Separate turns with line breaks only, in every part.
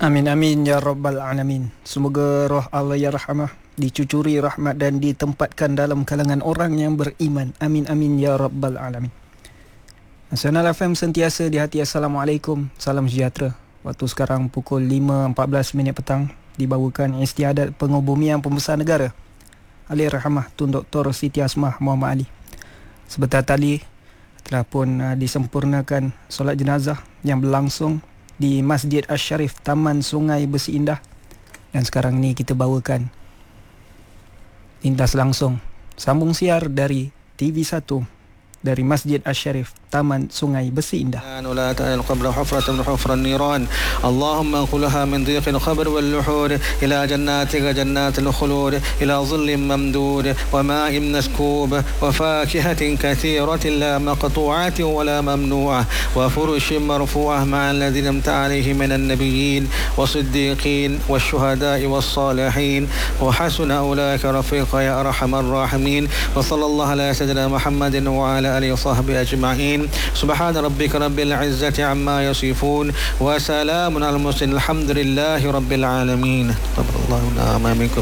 Amin amin ya rabbal alamin. Semoga roh Allah ya rahmah dicucuri rahmat dan ditempatkan dalam kalangan orang yang beriman. Amin amin ya rabbal alamin. Nasional FM sentiasa di hati. Assalamualaikum, salam sejahtera. Waktu sekarang pukul 5.14 petang. Dibawakan istiadat pengubumian pembesar negara Ahli Rahmah Tun Dr. Siti Hasmah Muhammad Ali. Sebentar tadi telah pun disempurnakan solat jenazah yang berlangsung di Masjid Asy-Syarif Taman Sungai Besi Indah. Dan sekarang ni kita bawakan lintas langsung sambung siar dari TV1 dari Masjid Asy-Syarif Taman Sungai Besi Indah.
ولا تأل قبل حفرة من حفر النيران اللهم انقلها من ضيق القبر واللحور إلى جناتك جنات الخلود إلى ظل ممدود وماء مسكوب وفاكهة كثيرة لا مقطوعة ولا ممنوعة وفرش مرفوعة مع الذين امتع عليه من النبيين والصديقين والشهداء والصالحين وحسن أولئك رفيقا يا أرحم الراحمين وصلى الله على سيدنا محمد وعلى آله وصحبه أجمعين سبحان ربك رب العزة عما يصفون وسلام على المرسلين الحمد لله رب العالمين تقبل الله منا منكم.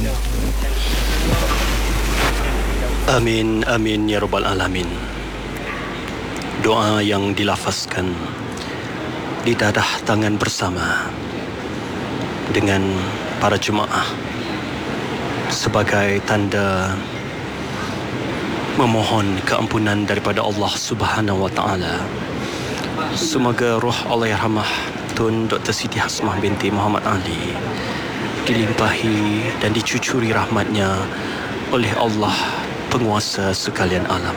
Amin amin ya rabbal alamin. Doa yang dilafazkan di dadah tangan bersama dengan para jemaah sebagai tanda memohon keampunan daripada Allah Subhanahu wa taala. Semoga roh Allahyarhamah Tun Dr. Siti Hasmah binti Muhammad Ali dilimpahi dan dicucuri rahmatnya oleh Allah penguasa sekalian alam.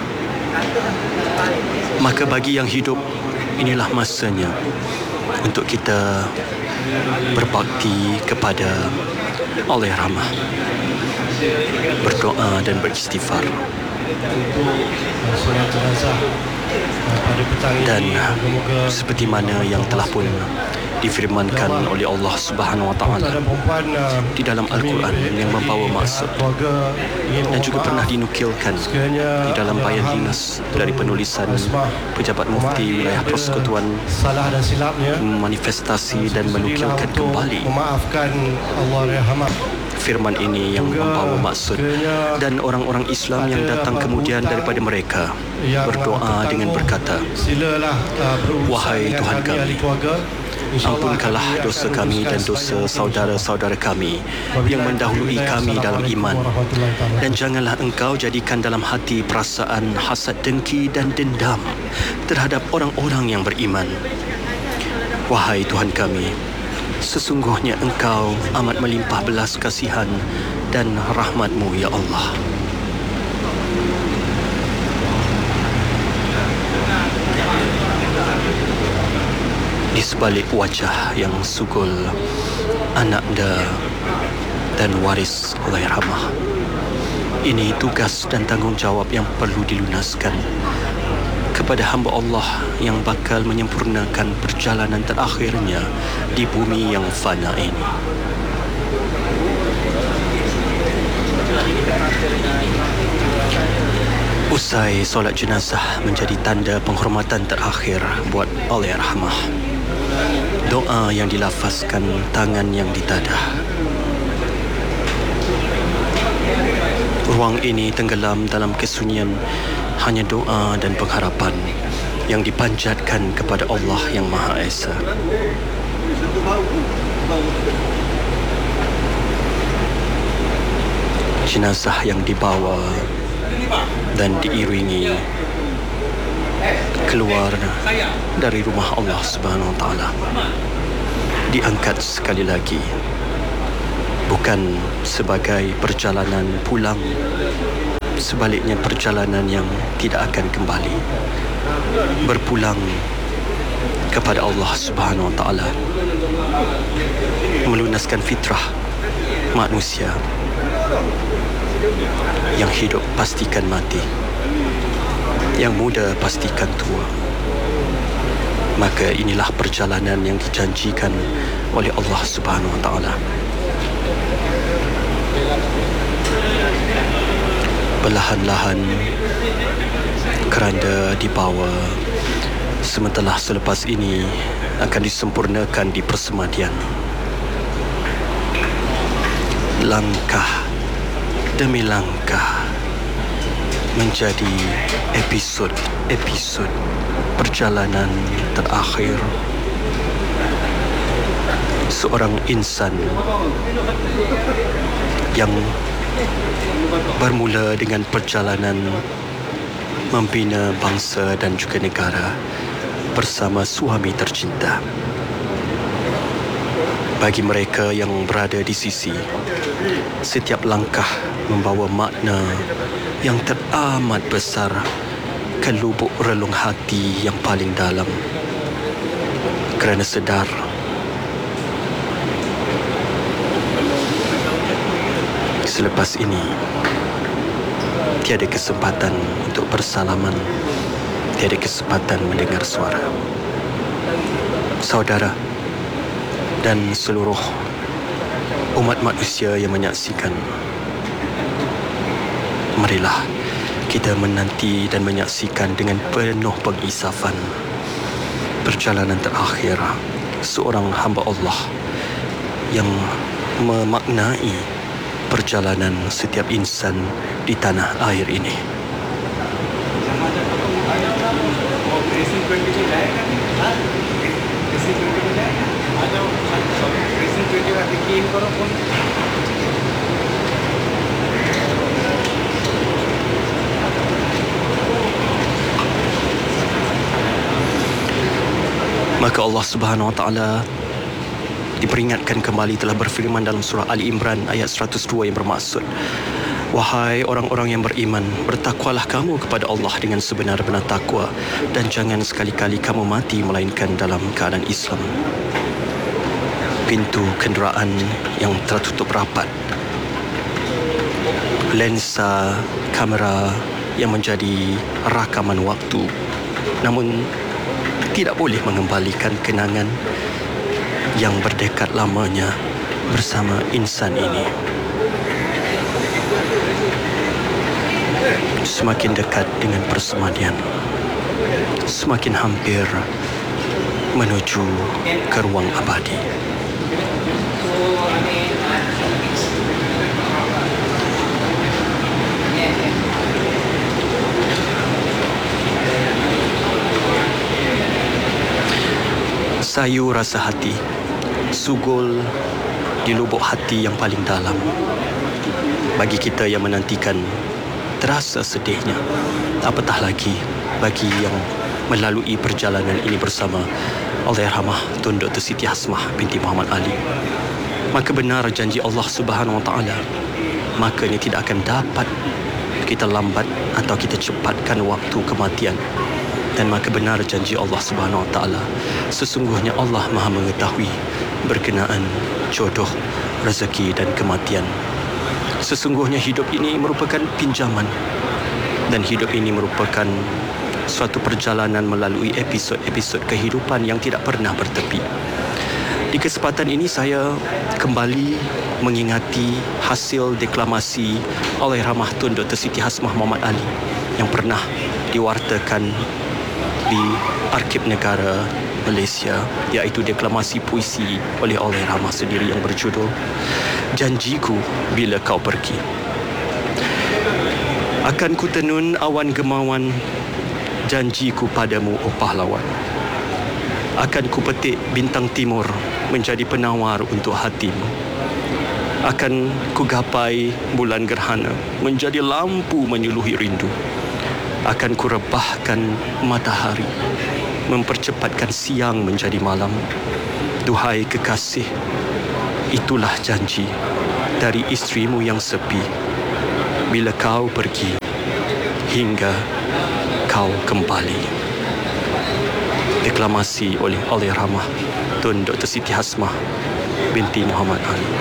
Maka bagi yang hidup, inilah masanya untuk kita berbakti kepada Allahyarhamah, berdoa dan beristighfar. Dan seperti mana yang telah pun difirmankan oleh Allah Subhanahu wa taala di dalam Al-Quran yang membawa maksud dan juga pernah dinukilkan di dalam bayan dinas dari penulisan pejabat mufti wilayah persekutuan, manifestasi dan menukilkan kembali firman ini yang membawa maksud, dan orang-orang Islam yang datang kemudian daripada mereka berdoa dengan berkata, wahai Tuhan kami, ampunkanlah dosa kami dan dosa saudara-saudara kami yang mendahului kami dalam iman, dan janganlah Engkau jadikan dalam hati perasaan hasad, dengki dan dendam terhadap orang-orang yang beriman. Wahai Tuhan kami, sesungguhnya Engkau amat melimpah belas kasihan dan rahmat-Mu ya Allah. Di sebalik wajah yang sugul ananda dan waris Allahyarhamah, ini tugas dan tanggungjawab yang perlu dilunaskan kepada hamba Allah yang bakal menyempurnakan perjalanan terakhirnya di bumi yang fana ini. Usai solat jenazah menjadi tanda penghormatan terakhir buat Allahyarhamah, doa yang dilafazkan tangan yang ditadah. Ruang ini tenggelam dalam kesunyian, hanya doa dan pengharapan yang dipanjatkan kepada Allah yang Maha Esa. Jenazah yang dibawa dan diiringi keluar dari rumah Allah Subhanahu wa taala, diangkat sekali lagi, bukan sebagai perjalanan pulang, sebaliknya perjalanan yang tidak akan kembali, berpulang kepada Allah Subhanahu wa taala, melunaskan fitrah manusia yang hidup pastikan mati, yang muda pastikan tua. Maka inilah perjalanan yang dijanjikan oleh Allah Subhanahu wa taala. Perlahan-lahan keranda dibawa, sementara selepas ini akan disempurnakan di persemadian. langkah demi langkah menjadi episod-episod perjalanan terakhir seorang insan yang bermula dengan perjalanan membina bangsa dan juga negara bersama suami tercinta. Bagi mereka yang berada di sisi, setiap langkah membawa makna yang teramat besar ke lubuk relung hati yang paling dalam, kerana sedar selepas ini tiada kesempatan untuk bersalaman, tiada kesempatan mendengar suara. Saudara dan seluruh umat manusia yang menyaksikan, marilah kita menanti dan menyaksikan dengan penuh pengisafan perjalanan terakhir seorang hamba Allah yang memaknai perjalanan setiap insan di tanah air ini. Maka Allah Subhanahu Wa Taala diperingatkan kembali telah berfirman dalam surah Ali Imran ayat 102 yang bermaksud, wahai orang-orang yang beriman, bertakwalah kamu kepada Allah dengan sebenar-benar takwa, dan jangan sekali-kali kamu mati melainkan dalam keadaan Islam. Pintu kenderaan yang tertutup rapat, lensa kamera yang menjadi rakaman waktu, namun tidak boleh mengembalikan kenangan yang berdekat lamanya bersama insan ini. Semakin dekat dengan persemadian, semakin hampir menuju ke ruang abadi. Sayu rasa hati, sugul di lubuk hati yang paling dalam. Bagi kita yang menantikan, terasa sedihnya. Apatah lagi bagi yang melalui perjalanan ini bersama Allahyarhamah Tun Dr. Siti Hasmah binti Muhammad Ali. Maka benar janji Allah Subhanahu Wa Taala, maka ini tidak akan dapat kita lambat atau kita cepatkan waktu kematian. Dan maka benar janji Allah Subhanahu Wa Taala, sesungguhnya Allah Maha mengetahui berkenaan jodoh, rezeki dan kematian. Sesungguhnya hidup ini merupakan pinjaman, dan hidup ini merupakan suatu perjalanan melalui episod-episod kehidupan yang tidak pernah bertepi. Di kesempatan ini saya kembali mengingati hasil deklamasi Allahyarhamah Tun Dr. Siti Hasmah Muhammad Ali yang pernah diwartakan di Arkib Negara Malaysia, iaitu deklamasi puisi oleh Allahyarhamah sendiri yang berjudul Janjiku Bila Kau Pergi. Akan ku tenun awan gemawan, janjiku padamu, oh pahlawan. Akan ku petik bintang timur menjadi penawar untuk hatimu. Akan ku gapai bulan gerhana menjadi lampu menyuluhi rindu. Akan ku rebahkan matahari, mempercepatkan siang menjadi malam. Duhai kekasih, itulah janji dari isterimu yang sepi, bila kau pergi hingga kau kembali. Deklamasi oleh Allahyarhamah Tun Dr. Siti Hasmah binti Muhammad Ali.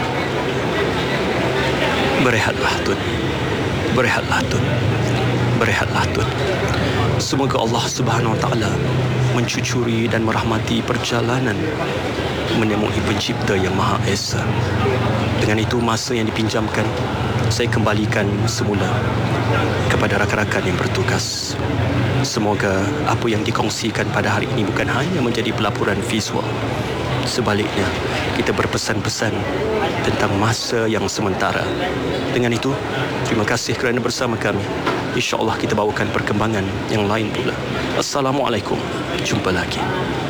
Berehatlah Tun, berehatlah Tun, berehatlah Tun. Semoga Allah Subhanahu Wa Taala mencucuri dan merahmati perjalanan menemui pencipta yang Maha Esa. Dengan itu, masa yang dipinjamkan saya kembalikan semula kepada rakan-rakan yang bertugas. Semoga apa yang dikongsikan pada hari ini bukan hanya menjadi pelaburan visual. Sebaliknya, kita berpesan-pesan tentang masa yang sementara. Dengan itu, terima kasih kerana bersama kami. InsyaAllah kita bawakan perkembangan yang lain pula. Assalamualaikum. Jumpa lagi.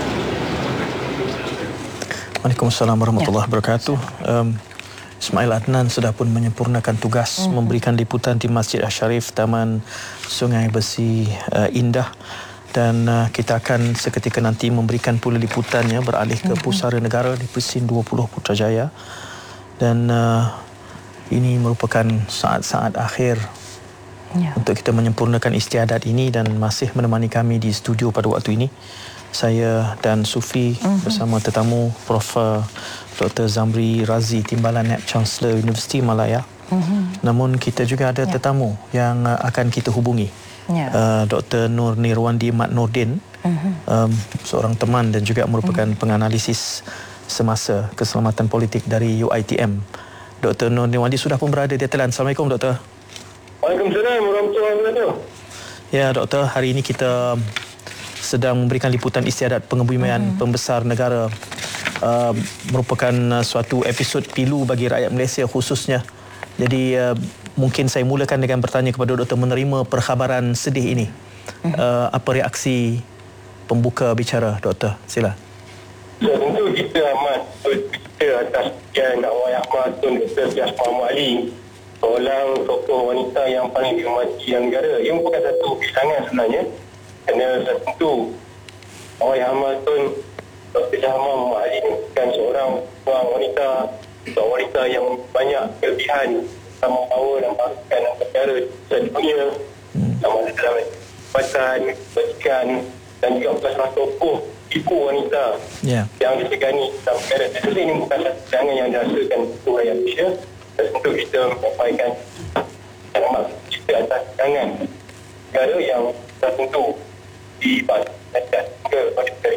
Waalaikumsalam warahmatullahi wabarakatuh. Ismail Adnan sudah pun menyempurnakan tugas memberikan liputan di Masjid Asy-Syarif Taman Sungai Besi Indah, dan kita akan seketika nanti memberikan pula liputannya beralih ke Pusara Negara di Presin 20 Putrajaya, dan ini merupakan saat-saat akhir untuk kita menyempurnakan istiadat ini, dan masih menemani kami di studio pada waktu ini saya dan Sufi bersama tetamu Prof. Dr. Zamri Razi, Timbalan Naib Chancellor Universiti Malaya. Namun kita juga ada tetamu yang akan kita hubungi, Dr. Nur Nirwandi Mat Nordin, seorang teman dan juga merupakan penganalisis semasa keselamatan politik dari UiTM. Dr. Nur Nirwandi sudah pun berada di telan. Assalamualaikum, Doktor.
Waalaikumsalam warahmatullahi wabarakatuh.
Ya, Doktor, hari ini kita sedang memberikan liputan istiadat pengebumian pembesar negara. Merupakan suatu episod pilu bagi rakyat Malaysia khususnya. Jadi mungkin saya mulakan dengan bertanya kepada Doktor, menerima perkhabaran sedih ini, apa reaksi pembuka bicara, Doktor? Sila.
Tentu kita amat berkata atas sekian Allahyarham Tun Dr. Syaz Muhammad Ali, seorang tokoh wanita yang paling dihormati yang negara. Ia merupakan satu kehilangan sebenarnya, kerana tentu Allahyarham Tun Dr. Syaz Muhammad Ali bukan seorang wanita, seorang wanita yang banyak kelebihan dalam membawa dan membangkitkan negara di dunia, sama ada dalam jabatan, kebajikan, dan juga bukan salah tokoh ibu wanita yang disegani dalam negara. Jadi ini bukan satu kehilangan yang dirasakan untuk rakyat Malaysia, dan tentu kita menyampaikan dan amat kita atas kehilangan negara yang tentu dibatalkan kepada negara.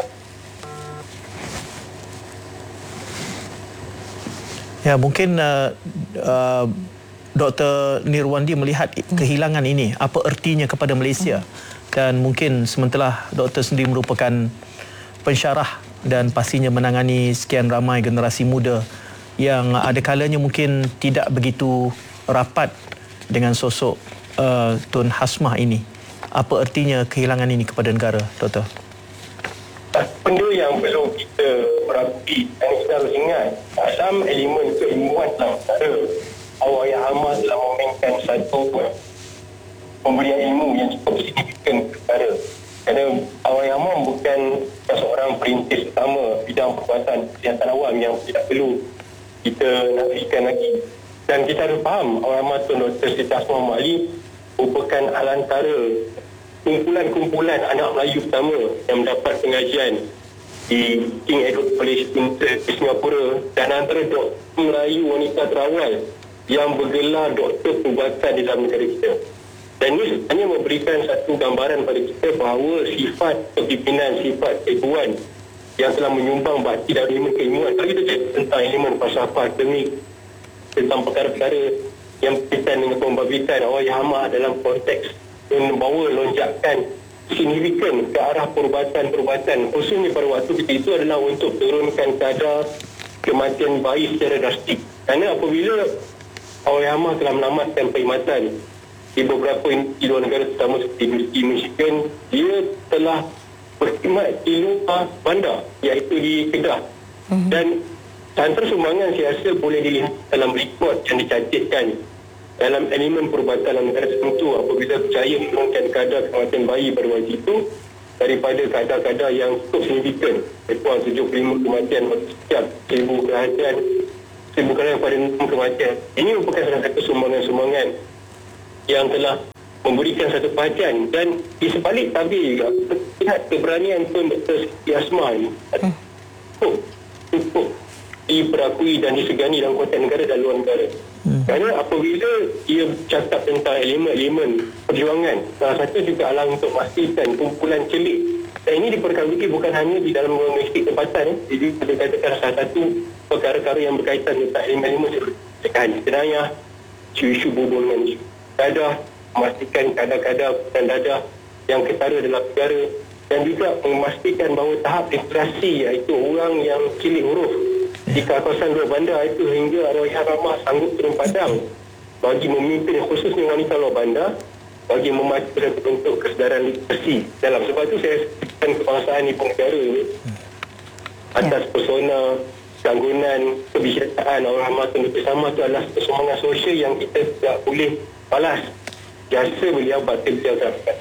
Ya, mungkin Dr. Nirwandi melihat kehilangan ini, apa ertinya kepada Malaysia? Dan mungkin sementara Doktor sendiri merupakan pensyarah dan pastinya menangani sekian ramai generasi muda yang ada kalanya mungkin tidak begitu rapat dengan sosok Tun Hasmah ini. Apa ertinya kehilangan ini kepada negara, Doktor?
Benda yang perlu kita perhati dan kita harus ingat, dalam elemen keilmuan dalam negara, Allahyarham telah memainkan satu pemberian ilmu yang cukup signifikan kepada negara. Kerana Allahyarham bukan seorang perintis utama bidang perubatan kesihatan awam yang tidak perlu kita nafikan lagi. Dan kita harus faham, Allahyarham Tun Dr. Syaz Muhammad Ali merupakan alantara kumpulan-kumpulan anak Melayu pertama yang mendapat pengajian di King Edward College di Singapura, dan antara doktor Melayu wanita terawal yang bergelar doktor perubatan di dalam negara kita. Dan ini hanya memberikan satu gambaran pada kita bahawa sifat kepimpinan, sifat keguan yang telah menyumbang bakti dalam elemen keilmuan. Kalau kita cakap tentang elemen falsafah akademik, tentang perkara-perkara yang berkaitan dengan pembabitian Allahyarham dalam konteks membawa lonjakan signifikan ke arah perubatan-perubatan, khususnya pada waktu ketika itu adalah untuk turunkan kadar kematian bayi secara drastik. Kerana apabila Allahyarham telah menamatkan perkhidmatan di beberapa di luar negara, terutama seperti Universiti Michigan, dia telah berkhidmat di luar bandar, iaitu di Kedah. Dan antara sumbangan saya rasa boleh dilihat dalam rekod yang dicatatkan dalam elemen perubatan dalam negara tertentu apabila berjaya menurunkan kadar kematian bayi pada waktu itu daripada kadar-kadar yang cukup signifikan, kurang 75 kematian setiap 1000 kematian, 1000 kali pada 6 kematian. Ini merupakan salah satu sumbangan-sumbangan yang telah memberikan satu perhatian. Dan di sebalik tabir juga, lihat keberanian Tun Dr. Syaz ini cukup diperakui dan disegani dalam konteks negara dan luar negara. Kerana apabila ia cakap tentang elemen-elemen perjuangan, salah satu juga adalah untuk memastikan kumpulan celik. Dan ini diperkatakan bukan hanya di dalam domestik tempatan. Jadi kita katakan salah satu perkara-perkara yang berkaitan tentang elemen-elemen pencegahan jenayah, isu-isu berhubungan dengan isu dadah, memastikan kadar-kadar dan dadah yang ketara dalam negara, dan juga memastikan bahawa tahap literasi, iaitu orang yang cilik huruf di kawasan luar bandar itu hingga arwah yang ramah sanggup turun padang bagi memimpin khususnya wanita luar bandar bagi memacu dan bentuk kesedaran literasi dalam. Sebab itu saya sebutkan kebangsaan ibu negara ini atas persona, ganggunan, kebijaksanaan Arwah Rahmatun bersama itu adalah semangat sosial yang kita tidak boleh balas jasa beliau, bakti beliau terhadap.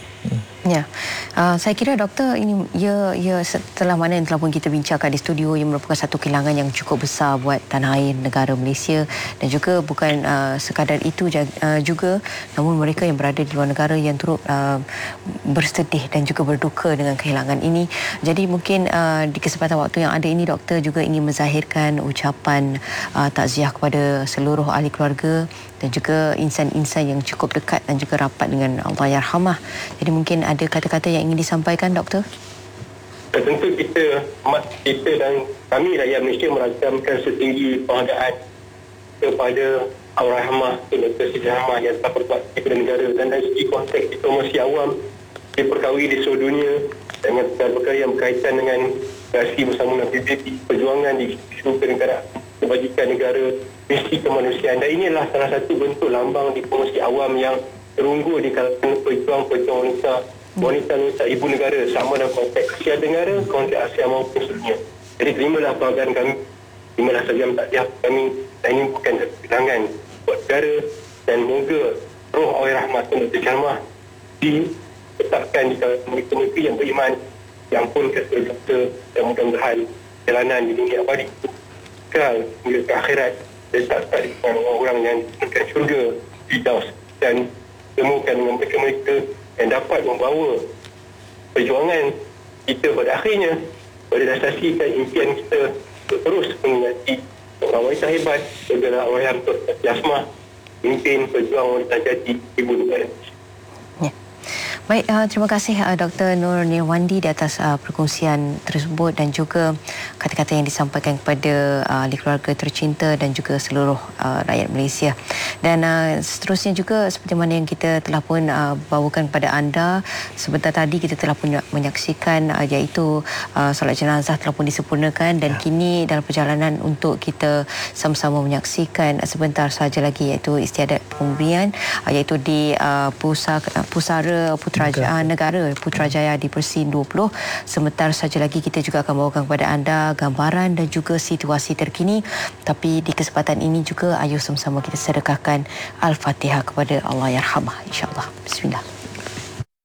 Ya, saya kira doktor ini ia setelah mana yang telah pun kita bincangkan di studio, yang merupakan satu kehilangan yang cukup besar buat tanah air negara Malaysia, dan juga bukan sekadar itu juga, namun mereka yang berada di luar negara yang turut bersedih dan juga berduka dengan kehilangan ini. Jadi mungkin di kesempatan waktu yang ada ini, doktor juga ingin menzahirkan ucapan takziah kepada seluruh ahli keluarga dan juga insan-insan yang cukup dekat dan juga rapat dengan Allahyarhamah. Jadi mungkin ada kata-kata yang ingin disampaikan, doktor?
Tentu kita dan kami rakyat Malaysia merakamkan setinggi penghargaan kepada Allahyarhamah Dr. Siti Rahmah yang telah berbuat kepada negara, dan dari segi konteks diplomasi awam diperkawai di seluruh dunia dengan perkara yang berkaitan dengan komunikasi bersama dengan PBB, perjuangan di isu kenegaraan, kebajikan negara, misi kemanusiaan, dan inilah salah satu bentuk lambang diplomasi awam yang terunggu di kalangan pejuang-pejuang wanita ibu negara sama dalam konteks Asia Tenggara, konteks Asia maupun sedunia. Jadi terimalah penghargaan kami, terimalah salam takziah kami, dan ini bukan kehilangan buat negara, dan moga roh Allahyarhamah Dr. Rahmah diletakkan di kalangan mereka yang beriman, diampunkan dosa, dan mudah-mudahan jalanan di dunia abadi kekal hingga ke akhirat, letakkan di kalangan orang yang dikenal syurga Firdaus, dan temukan dengan mereka-mereka yang dapat membawa perjuangan kita pada akhirnya pada dasarkan impian kita untuk terus mengingati orang wanita hebat segala orang yang berjasmah mimpin perjuangan wanita jati ibu negara.
Baik, terima kasih Dr. Nur Nirwandi di atas perkongsian tersebut dan juga kata-kata yang disampaikan kepada ahli keluarga tercinta dan juga seluruh rakyat Malaysia. Dan seterusnya juga seperti mana yang kita telah pun bawakan kepada anda sebentar tadi, kita telah pun menyaksikan iaitu solat jenazah telah pun disempurnakan, dan kini dalam perjalanan untuk kita sama-sama menyaksikan sebentar saja lagi iaitu istiadat pemberian iaitu di Pusara Putrajaya Negara Putrajaya di Persin 20. Sebentar saja lagi kita juga akan bawakan kepada anda gambaran dan juga situasi terkini. Tapi di kesempatan ini juga ayo sama-sama kita sedekahkan Al-Fatihah kepada Allahyarhamah, insya-Allah. Bismillah.